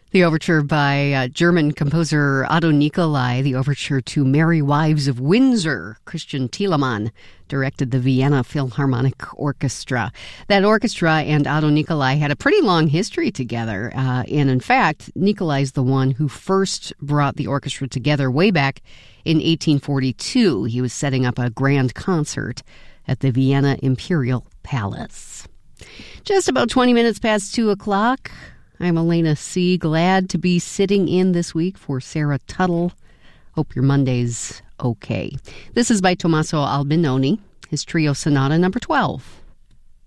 The overture by German composer Otto Nicolai, the overture to Merry Wives of Windsor. Christian Thielemann directed the Vienna Philharmonic Orchestra. That orchestra and Otto Nicolai had a pretty long history together. And in fact, Nicolai's the one who first brought the orchestra together way back in 1842. He was setting up a grand concert at the Vienna Imperial Palace. Just about 20 minutes past 2 o'clock. I'm Elena C. Glad to be sitting in this week for Sarah Tuttle. Hope your Monday's okay. This is by Tommaso Albinoni, his trio sonata number 12.